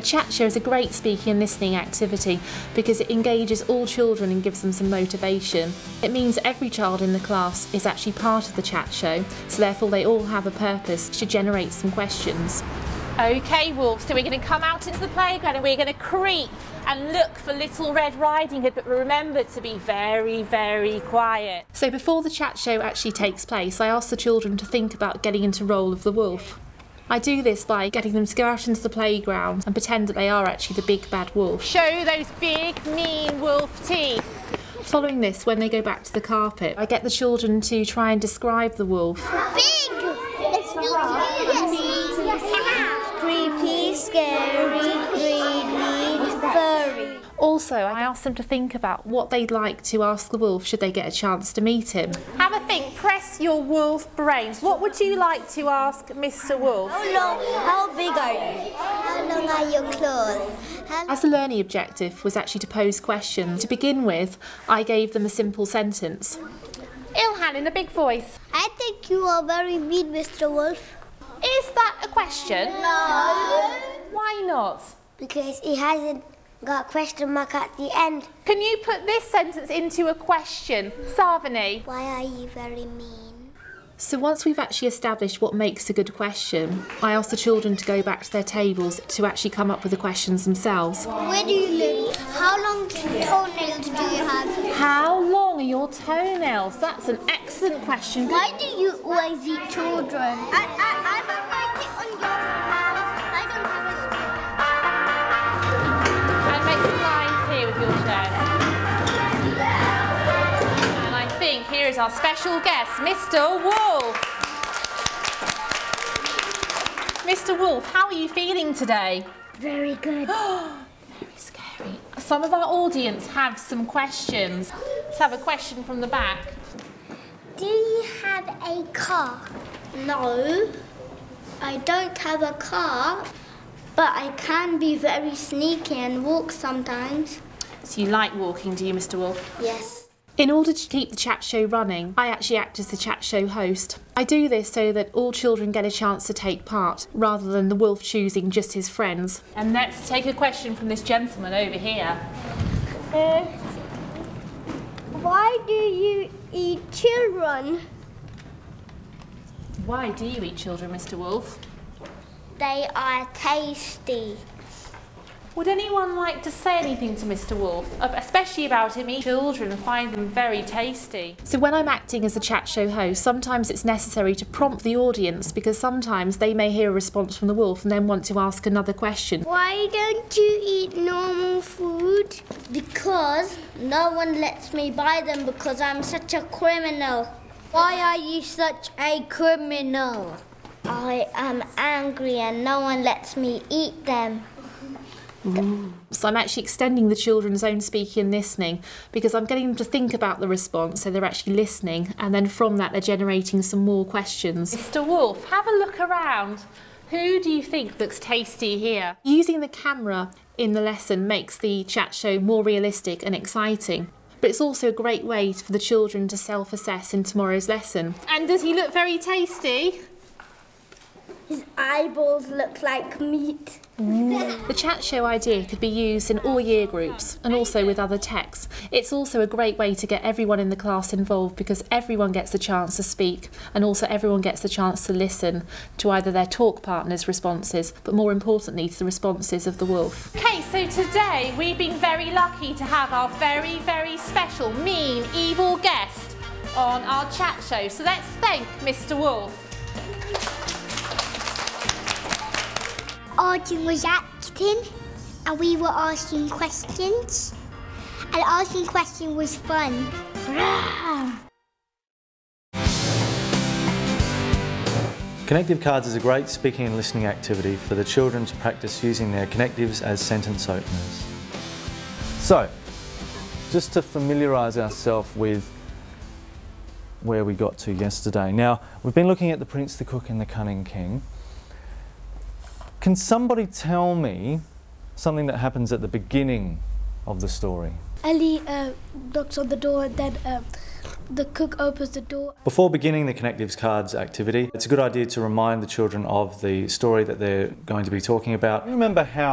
chat show is a great speaking and listening activity because it engages all children and gives them some motivation. It means every child in the class is actually part of the chat show, so therefore they all have a purpose to generate some questions. Okay, Wolf, so we're going to come out into the playground and we're going to creep and look for Little Red Riding Hood, but remember to be very, very quiet. So before the chat show actually takes place, I ask the children to think about getting into role of the wolf. I do this by getting them to go out into the playground and pretend that they are actually the big bad wolf. Show those big, mean wolf teeth. Following this, when they go back to the carpet, I get the children to try and describe the wolf. Big! Creepy, scary, greedy, furry. Also, I ask them to think about what they'd like to ask the wolf should they get a chance to meet him. Have a think, press your wolf brains. What would you like to ask Mr. Wolf? How big are you? How long are your claws? As the learning objective was actually to pose questions, to begin with, I gave them a simple sentence. Ilhan, in a big voice. I think you are very mean, Mr. Wolf. Is that a question? No. Why not? Because he hasn't got a question mark at the end. Can you put this sentence into a question? Savani. Why are you very mean? So once we've actually established what makes a good question, I ask the children to go back to their tables to actually come up with the questions themselves. Where do you live? How long toenails do you have? How long are your toenails? That's an excellent question. Why do you always eat children? I don't like it on your house. I don't have a And make some lines here with your chairs. And I think here is our special guest, Mr. Wolf. Mr. Wolf, how are you feeling today? Very good. Very scary. Some of our audience have some questions. Let's have a question from the back. Do you have a car? No, I don't have a car, but I can be very sneaky and walk sometimes. So you like walking, do you, Mr. Wolf? Yes. In order to keep the chat show running, I actually act as the chat show host. I do this so that all children get a chance to take part, rather than the wolf choosing just his friends. And let's take a question from this gentleman over here. Why do you eat children? Why do you eat children, Mr. Wolf? They are tasty. Would anyone like to say anything to Mr. Wolf, especially about him eating children and find them very tasty? So when I'm acting as the chat show host, sometimes it's necessary to prompt the audience because sometimes they may hear a response from the wolf and then want to ask another question. Why don't you eat normal food? Because no one lets me buy them because I'm such a criminal. Why are you such a criminal? I am angry and no one lets me eat them. So I'm actually extending the children's own speaking and listening because I'm getting them to think about the response so they're actually listening, and then from that they're generating some more questions. Mr. Wolf, have a look around. Who do you think looks tasty here? Using the camera in the lesson makes the chat show more realistic and exciting, but it's also a great way for the children to self-assess in tomorrow's lesson. And does he look very tasty? His eyeballs look like meat. The chat show idea could be used in all year groups and also with other texts. It's also a great way to get everyone in the class involved because everyone gets the chance to speak and also everyone gets the chance to listen to either their talk partner's responses, but more importantly to the responses of the wolf. Okay, so today we've been very lucky to have our very, very special, mean, evil guest on our chat show. So let's thank Mr. Wolf. Arjun was acting and we were asking questions, and asking questions was fun. Connective cards is a great speaking and listening activity for the children to practice using their connectives as sentence openers. So, just to familiarise ourselves with where we got to yesterday. Now, we've been looking at The Prince, the Cook and the Cunning King. Can somebody tell me something that happens at the beginning of the story? Ellie knocks on the door, and then the cook opens the door. Before beginning the Connectives Cards activity, it's a good idea to remind the children of the story that they're going to be talking about. Remember how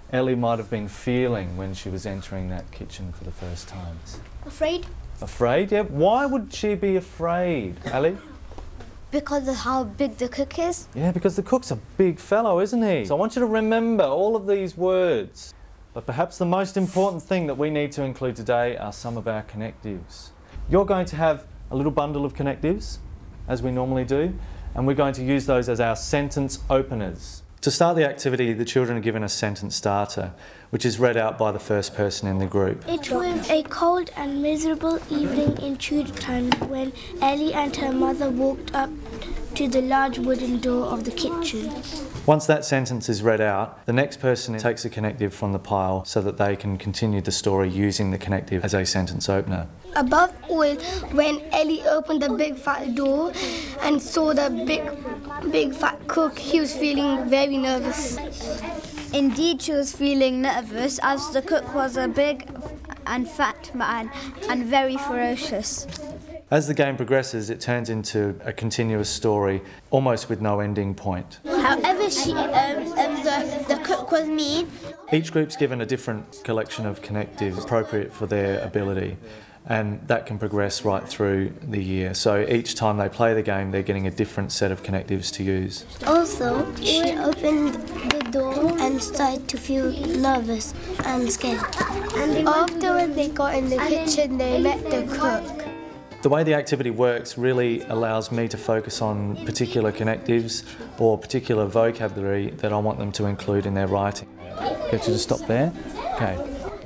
Ellie might have been feeling when she was entering that kitchen for the first time? Afraid? Afraid, yeah. Why would she be afraid, Ellie? Because of how big the cook is. Yeah, because the cook's a big fellow, isn't he? So I want you to remember all of these words. But perhaps the most important thing that we need to include today are some of our connectives. You're going to have a little bundle of connectives, as we normally do, and we're going to use those as our sentence openers. To start the activity, the children are given a sentence starter, which is read out by the first person in the group. It was a cold and miserable evening in Tudor times when Ellie and her mother walked up to the large wooden door of the kitchen. Once that sentence is read out, the next person takes a connective from the pile so that they can continue the story using the connective as a sentence opener. Above all, when Ellie opened the big fat door and saw the big fat cook, he was feeling very nervous. Indeed, she was feeling nervous as the cook was a big and fat man and very ferocious. As the game progresses, it turns into a continuous story, almost with no ending point. However, the cook was mean. Each group's given a different collection of connectives appropriate for their ability, and that can progress right through the year. So each time they play the game, they're getting a different set of connectives to use. Also, she opened the door and started to feel nervous and scared. And after when they got in the kitchen, they met the cook. The way the activity works really allows me to focus on particular connectives or particular vocabulary that I want them to include in their writing. Get you to stop there? Okay.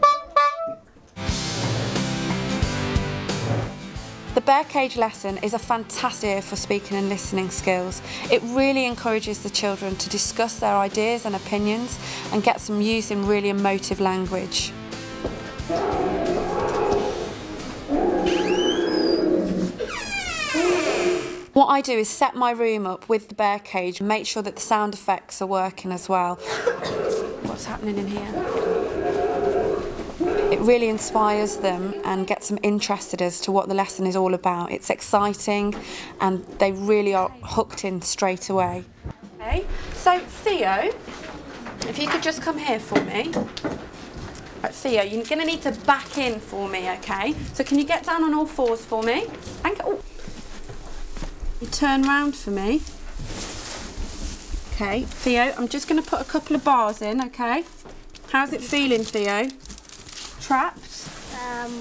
The Bear Cage lesson is a fantastic year for speaking and listening skills. It really encourages the children to discuss their ideas and opinions and get some use in really emotive language. What I do is set my room up with the bear cage and make sure that the sound effects are working as well. What's happening in here? It really inspires them and gets them interested as to what the lesson is all about. It's exciting and they really are hooked in straight away. Okay, so Theo, if you could just come here for me. Right, Theo, you're going to need to back in for me, okay? So can you get down on all fours for me? And go. You turn round for me. Okay, Theo, I'm just going to put a couple of bars in, okay? How's it feeling, Theo? Trapped?